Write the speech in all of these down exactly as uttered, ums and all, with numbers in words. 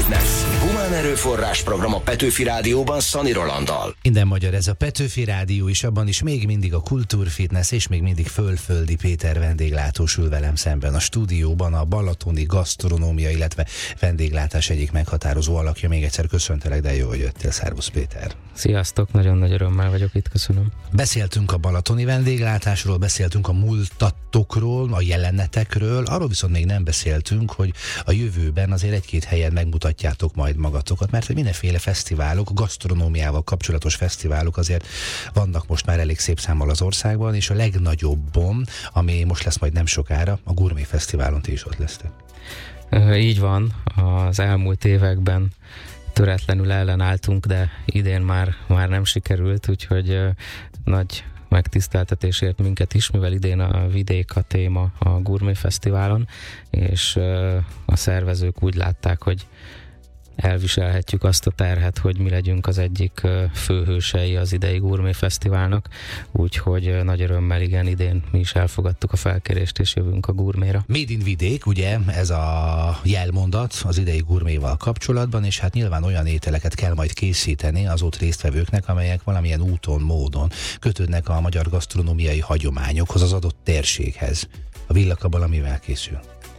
Fitness. Humán erőforrás program a Petőfi Rádióban Szani Rolanddal. Minden magyar, ez a Petőfi Rádió, és abban is még mindig a Kultúrfitness, és még mindig Fölföldi Péter vendéglátós ül velem szemben a stúdióban, a balatoni gasztronómia, illetve vendéglátás egyik meghatározó alakja. Még egyszer köszöntelek, de jó, hogy jöttél. Szervusz, Péter! Sziasztok, nagyon nagy örömmel vagyok itt, köszönöm. Beszéltünk a balatoni vendéglátásról, beszéltünk a múltatokról, a jelenetekről, arról viszont még nem beszéltünk, hogy a jövőben azért egy-két helyen megmutatjátok majd magatokat, mert hogy mindenféle fesztiválok, gasztronómiával kapcsolatos fesztiválok azért vannak most már elég szép számmal az országban, és a legnagyobbon, ami most lesz majd nem sokára, a Gourmet Fesztiválon ti is ott lesztek. Így van, az elmúlt években töretlenül ellenálltunk, de idén már, már nem sikerült, úgyhogy uh, nagy megtiszteltetésért minket is, mivel idén a vidék a téma a Gourmet Fesztiválon, és uh, a szervezők úgy látták, hogy elviselhetjük azt a terhet, hogy mi legyünk az egyik főhősei az idei Gourmet Fesztiválnak, úgyhogy nagy örömmel igen, idén mi is elfogadtuk a felkérést, és jövünk a Gourméra. Made in vidék, ugye, ez a jelmondat az idei Gourméval kapcsolatban, és hát nyilván olyan ételeket kell majd készíteni az ott résztvevőknek, amelyek valamilyen úton, módon kötődnek a magyar gasztronómiai hagyományokhoz, az adott térséghez. A villakabal, amivel készül.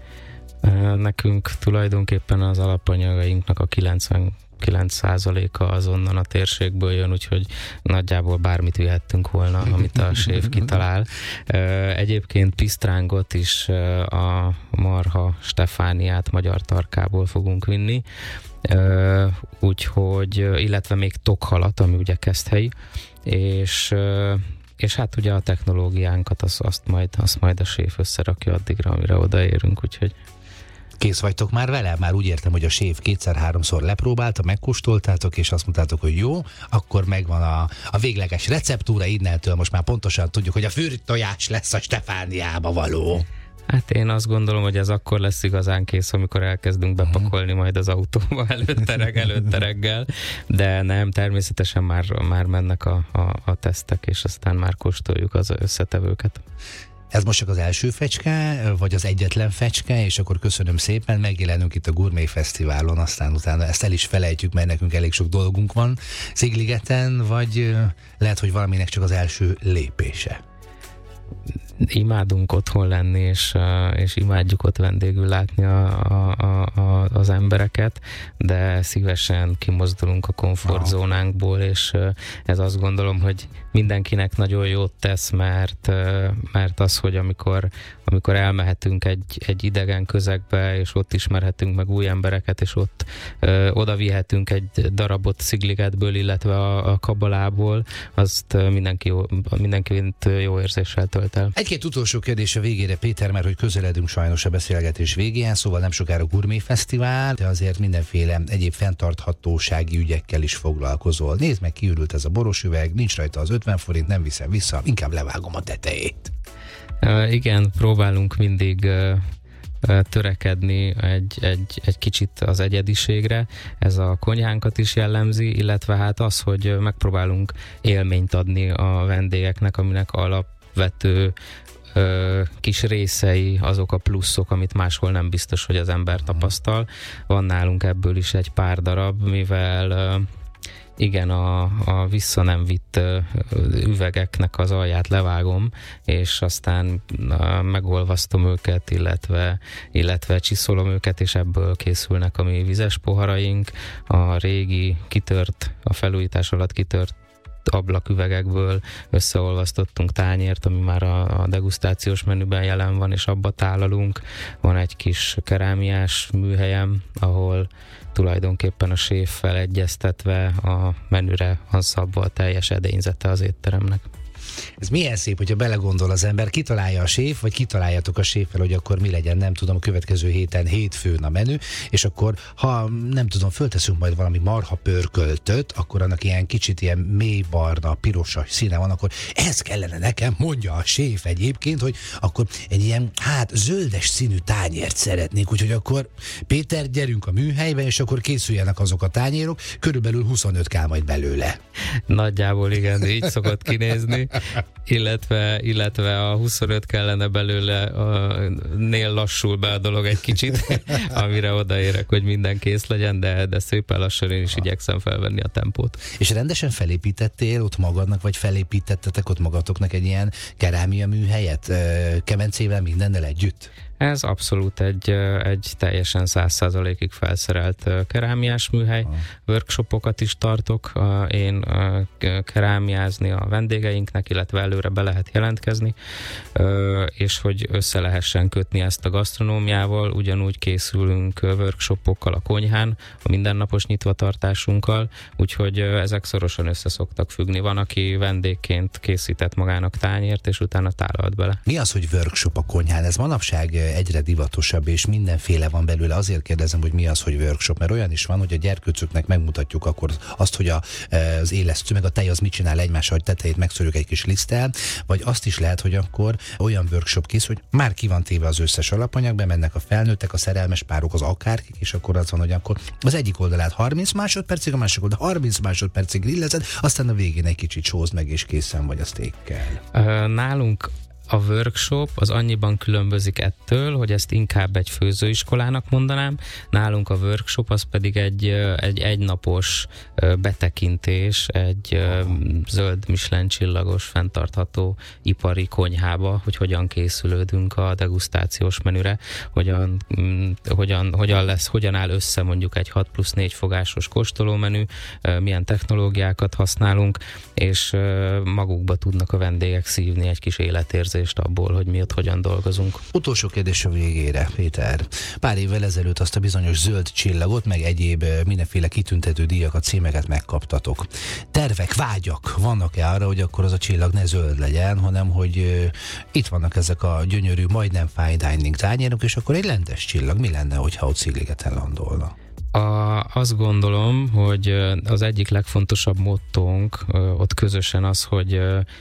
Nekünk tulajdonképpen az alapanyagainknak a kilencvenkilenc százaléka azonnan a térségből jön, úgyhogy nagyjából bármit vihettünk volna, amit a séf kitalál. Egyébként pisztrángot is, a marha stefániát magyar tarkából fogunk vinni, úgyhogy, illetve még tokhalat, ami ugye keszthelyi, és és hát ugye a technológiánkat azt, azt, majd, azt majd a séf összerakja addigra, amire odaérünk, úgyhogy kész vagytok már vele? Már úgy értem, hogy a séf kétszer-háromszor lepróbálta, megkóstoltátok, és azt mondtátok, hogy jó, akkor megvan a, a végleges receptúra, innentől most már pontosan tudjuk, hogy a fűrt tojás lesz a Stefániába való. Hát én azt gondolom, hogy ez akkor lesz igazán kész, amikor elkezdünk bepakolni majd az autóba előtte, reg, előtte reggel, de nem, természetesen már, már mennek a, a, a tesztek, és aztán már kóstoljuk az összetevőket. Ez most csak az első fecske, vagy az egyetlen fecske, és akkor köszönöm szépen, megjelenünk itt a Gourmet Fesztiválon, aztán utána ezt el is felejtjük, mert nekünk elég sok dolgunk van Szigligeten, vagy lehet, hogy valaminek csak az első lépése. Imádunk otthon lenni, és, és imádjuk ott vendégül látni a, a, a, az embereket, de szívesen kimozdulunk a komfortzónánkból, és ez azt gondolom, hogy mindenkinek nagyon jót tesz, mert, mert az, hogy amikor, amikor elmehetünk egy, egy idegen közegbe, és ott ismerhetünk meg új embereket, és ott ö, oda vihetünk egy darabot Szigligetből, illetve a, a Kabalából, azt mindenki jó, mindenkit jó érzéssel tölt el. Egy-két utolsó kérdés a végére, Péter, mert hogy közeledünk sajnos a beszélgetés végéhez, szóval nem sokára Gourmet Fesztivál, de azért mindenféle egyéb fenntarthatósági ügyekkel is foglalkozol. Nézd meg, kiürült ez a boros üveg, nincs rajta az ötven forint, nem viszem vissza, inkább levágom a tetejét. Uh, igen, próbálunk mindig uh, uh, törekedni egy, egy, egy kicsit az egyediségre. Ez a konyhánkat is jellemzi, illetve hát az, hogy megpróbálunk élményt adni a vendégeknek, aminek alapvető ö, kis részei, azok a pluszok, amit máshol nem biztos, hogy az ember tapasztal. Van nálunk ebből is egy pár darab, mivel ö, igen, a, a vissza nem vitt ö, üvegeknek az alját levágom, és aztán ö, megolvasztom őket, illetve, illetve csiszolom őket, és ebből készülnek a mi vizes poharaink, a régi kitört, a felújítás alatt kitört ablaküvegekből összeolvasztottunk tányért, ami már a, a degustációs menüben jelen van, és abba tálalunk. Van egy kis kerámiás műhelyem, ahol tulajdonképpen a séffel egyeztetve a menüre van szabva a teljes edényzete az étteremnek. Ez milyen szép, hogyha belegondol az ember, kitalálja a séf, vagy kitaláljátok a séffel, hogy akkor mi legyen, nem tudom, a következő héten hétfőn a menü, és akkor, ha nem tudom, fölteszünk majd valami marha pörköltöt, akkor annak ilyen kicsit ilyen mély barna, pirosas színe van, akkor ez kellene nekem, mondja a séf egyébként, hogy akkor egy ilyen, hát zöldes színű tányért szeretnék, úgyhogy akkor Péter, gyerünk a műhelybe, és akkor készüljenek azok a tányérok, körülbelül huszonöt kell majd belőle. Nagyjából igen, így szokott kinézni. illetve, illetve a huszonöt kellene belőle, a, nél lassul be a dolog egy kicsit, amire odaérek, hogy minden kész legyen, de, de szépen lassan én is igyekszem felvenni a tempót. És rendesen felépítettél ott magadnak, vagy felépítettetek ott magatoknak egy ilyen kerámia műhelyet, kemencével, mindennel együtt? Ez abszolút egy, egy teljesen száz százalékig felszerelt kerámiás műhely. Ah. Workshopokat is tartok én kerámiázni a vendégeinknek, illetve előre be lehet jelentkezni, és hogy össze lehessen kötni ezt a gasztronómiával, ugyanúgy készülünk workshopokkal a konyhán, a mindennapos nyitvatartásunkkal, úgyhogy ezek szorosan össze szoktak függni. Van, aki vendégként készített magának tányért, és utána tálalt bele. Mi az, hogy workshop a konyhán? Ez manapság egyre divatosabb, és mindenféle van belőle. Azért kérdezem, hogy mi az, hogy workshop, mert olyan is van, hogy a gyerkőcöknek megmutatjuk akkor azt, hogy a, az élesztő, meg a tej az mit csinál egymással, hogy tetejét megszorjuk egy kis liszttel, vagy azt is lehet, hogy akkor olyan workshop kész, hogy már ki van téve az összes alapanyag, bemennek a felnőttek, a szerelmes párok, az akárkik, és akkor az van, hogy akkor az egyik oldalát harminc másodpercig, a másik oldal harminc másodpercig grillezed, aztán a végén egy kicsit sózd meg, és készen vagy a sztékkel. Nálunk a workshop az annyiban különbözik ettől, hogy ezt inkább egy főzőiskolának mondanám, nálunk a workshop az pedig egy, egy egynapos betekintés, egy zöld Michelin csillagos, fenntartható ipari konyhába, hogy hogyan készülődünk a degustációs menüre, hogyan, hogyan, hogyan lesz, hogyan áll össze mondjuk egy hat plusz négy fogásos kóstolómenü, milyen technológiákat használunk, és magukba tudnak a vendégek szívni egy kis életérzést abból, hogy mi ott hogyan dolgozunk. Utolsó kérdés a végére, Péter. Pár évvel ezelőtt azt a bizonyos zöld csillagot, meg egyéb mindenféle kitüntető díjakat, címeket megkaptatok. Tervek, vágyak vannak-e arra, hogy akkor az a csillag ne zöld legyen, hanem hogy uh, itt vannak ezek a gyönyörű, majdnem fine dining tányérok, és akkor egy lendes csillag mi lenne, hogyha ott Szigligeten landolna? A, azt gondolom, hogy az egyik legfontosabb mottónk ott közösen az, hogy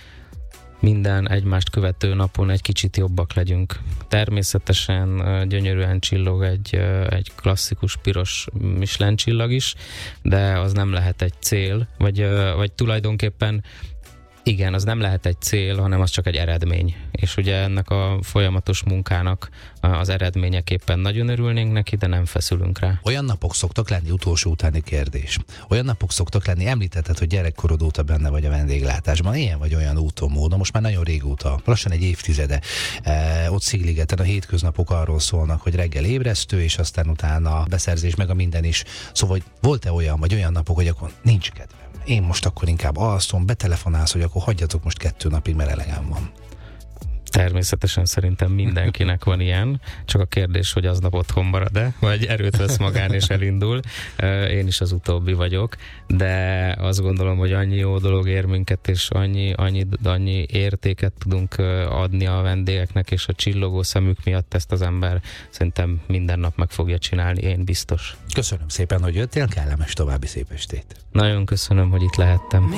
minden egymást követő napon egy kicsit jobbak legyünk. Természetesen gyönyörűen csillog egy, egy klasszikus piros Michelin csillag is, de az nem lehet egy cél, vagy, vagy tulajdonképpen igen, az nem lehet egy cél, hanem az csak egy eredmény. És ugye ennek a folyamatos munkának az eredményeképpen nagyon örülnénk neki, de nem feszülünk rá. Olyan napok szoktak lenni, utolsó utáni kérdés. Olyan napok szoktak lenni, említetted, hogy gyerekkorod óta benne vagy a vendéglátásban. Ilyen vagy olyan úton, módon, most már nagyon régóta, lassan egy évtizede. E, ott Szigligeten a hétköznapok arról szólnak, hogy reggel ébresztő, és aztán utána a beszerzés meg a minden is. Szóval volt-e olyan, vagy olyan napok, hogy akkor nincs kedvem? Én most akkor inkább alszom, betelefonálsz, hogy akkor hagyjatok most kettő napig, mert elegem van. Természetesen szerintem mindenkinek van ilyen, csak a kérdés, hogy aznap otthon marad-e, vagy erőt vesz magán és elindul. Én is az utóbbi vagyok, de azt gondolom, hogy annyi jó dolog ér minket, és annyi, annyi, annyi értéket tudunk adni a vendégeknek, és a csillogó szemük miatt ezt az ember szerintem minden nap meg fogja csinálni, én biztos. Köszönöm szépen, hogy jöttél, kellemes további szép estét. Nagyon köszönöm, hogy itt lehettem.